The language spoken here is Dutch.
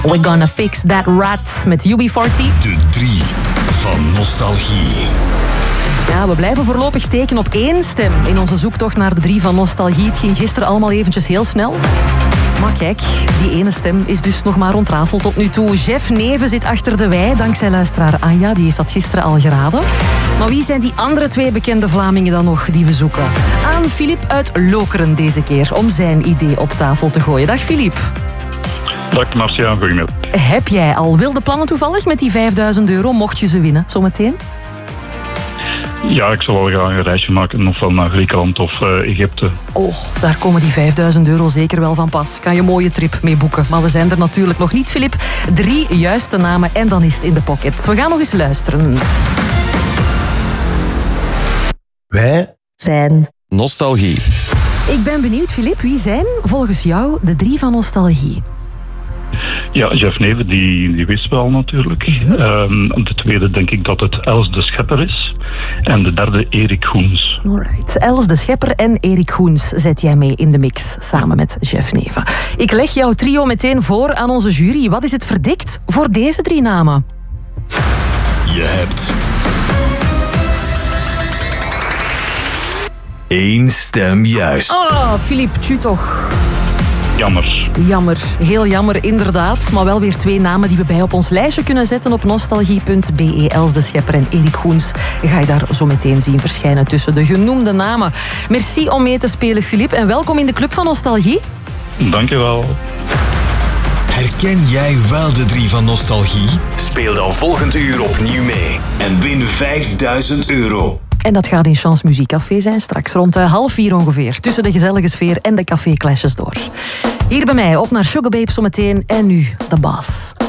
We're gonna fix that rat met UB40. De 3 van Nostalgie. Ja, we blijven voorlopig steken op 1 stem in onze zoektocht naar de 3 van Nostalgie. Het ging gisteren allemaal eventjes heel snel. Maar kijk, die ene stem is dus nog maar ontrafeld tot nu toe. Jeff Neven zit achter de wei, dankzij luisteraar Anja. Die heeft dat gisteren al geraden. Maar wie zijn die andere 2 bekende Vlamingen dan nog die we zoeken? Aan Filip uit Lokeren deze keer, om zijn idee op tafel te gooien. Dag Filip. Dag Marcia, goedemiddag. Heb jij al wilde plannen toevallig met die €5.000, mocht je ze winnen zometeen? Ja, ik zal wel graag een reisje maken, ofwel naar Griekenland of Egypte. Oh, daar komen die €5.000 zeker wel van pas. Kan je een mooie trip mee boeken. Maar we zijn er natuurlijk nog niet, Filip. 3 juiste namen en dan is het in de pocket. We gaan nog eens luisteren. Wij zijn Nostalgie. Ik ben benieuwd, Filip. Wie zijn volgens jou de 3 van Nostalgie? Ja, Jeff Neven, die wist wel natuurlijk. De tweede denk ik dat het Els de Schepper is. En de derde Erik Goens. Alright. Els de Schepper en Erik Goens zet jij mee in de mix, samen met Jeff Neven. Ik leg jouw trio meteen voor aan onze jury. Wat is het verdikt voor deze 3 namen? Je hebt 1 stem juist. Oh, Filip, tju toch. Jammer. Jammer, heel jammer inderdaad. Maar wel weer 2 namen die we bij op ons lijstje kunnen zetten op nostalgie.be. Els de Schepper en Erik Goens ga je daar zo meteen zien verschijnen tussen de genoemde namen. Merci om mee te spelen, Filip. En welkom in de Club van Nostalgie. Dankjewel. Herken jij wel de 3 van Nostalgie? Speel dan volgend uur opnieuw mee en win €5.000. En dat gaat in Chance Muziekcafé zijn, straks rond 3:30 ongeveer. Tussen de gezellige sfeer en de caféclashes door. Hier bij mij, op naar Sugar Babe zometeen. En nu, de baas.